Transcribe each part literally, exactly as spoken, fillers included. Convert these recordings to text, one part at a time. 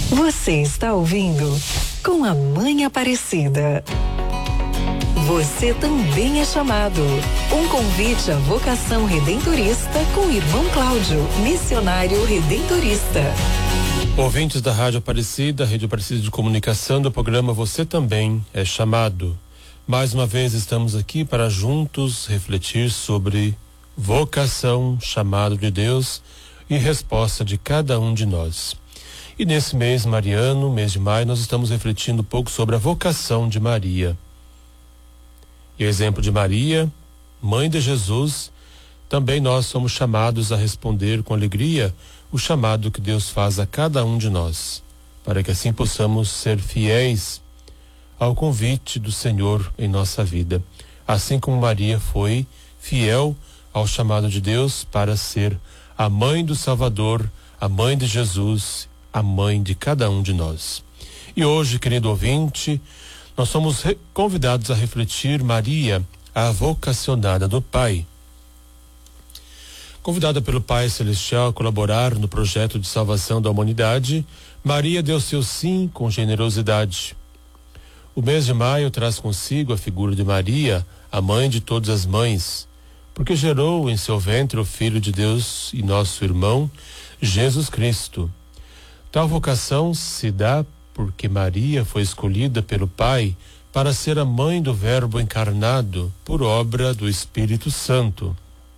Você está ouvindo Com a Mãe Aparecida. Você também é chamado. Um convite à vocação redentorista com o irmão Cláudio, missionário redentorista. Ouvintes da Rádio Aparecida, Rede Aparecida de Comunicação, do programa Você Também é Chamado. Mais uma vez estamos aqui para juntos refletir sobre vocação, chamado de Deus e resposta de cada um de nós. E nesse mês mariano, mês de maio, nós estamos refletindo um pouco sobre a vocação de Maria. E exemplo de Maria, mãe de Jesus, também nós somos chamados a responder com alegria o chamado que Deus faz a cada um de nós, para que assim possamos ser fiéis ao convite do Senhor em nossa vida, assim como Maria foi fiel ao chamado de Deus para ser a mãe do Salvador, a mãe de Jesus, a mãe de cada um de nós. E hoje, querido ouvinte, nós somos convidados a refletir Maria, a vocacionada do Pai. Convidada pelo Pai Celestial a colaborar no projeto de salvação da humanidade, Maria deu seu sim com generosidade. O mês de maio traz consigo a figura de Maria, a mãe de todas as mães, porque gerou em seu ventre o Filho de Deus e nosso irmão, Jesus Cristo. Tal vocação se dá porque Maria foi escolhida pelo Pai para ser a mãe do Verbo encarnado por obra do Espírito Santo.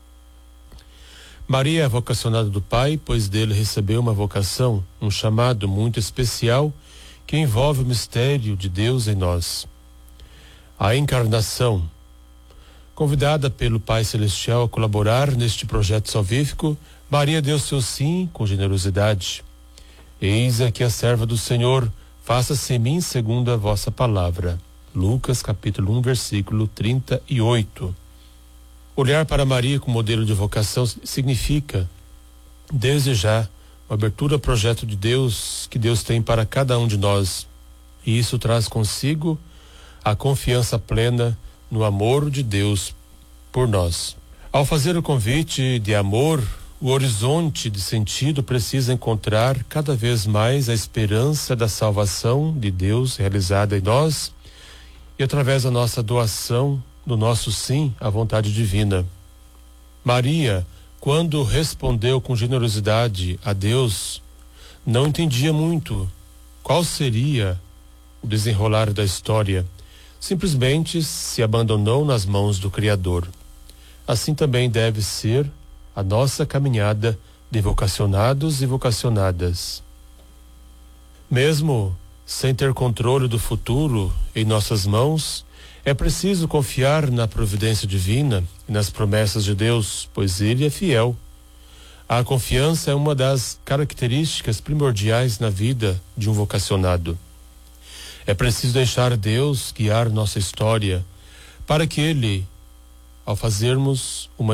Maria é vocacionada do Pai, pois dele recebeu uma vocação, um chamado muito especial que envolve o mistério de Deus em nós. A encarnação. Convidada pelo Pai Celestial a colaborar neste projeto salvífico, Maria deu seu sim com generosidade. Eis aqui a serva do Senhor, faça-se em mim segundo a vossa palavra. Lucas capítulo um, versículo trinta e oito. Olhar para Maria como modelo de vocação significa, desde já, a abertura ao projeto de Deus que Deus tem para cada um de nós. E isso traz consigo a confiança plena no amor de Deus por nós. Ao fazer o convite de amor, o horizonte de sentido precisa encontrar cada vez mais a esperança da salvação de Deus realizada em nós e através da nossa doação, do nosso sim à vontade divina. Maria, quando respondeu com generosidade a Deus, não entendia muito qual seria o desenrolar da história. Simplesmente se abandonou nas mãos do Criador. Assim também deve ser a nossa caminhada de vocacionados e vocacionadas. Mesmo sem ter controle do futuro em nossas mãos, é preciso confiar na providência divina e nas promessas de Deus, pois Ele é fiel. A confiança é uma das características primordiais na vida de um vocacionado. É preciso deixar Deus guiar nossa história, para que Ele, ao fazermos uma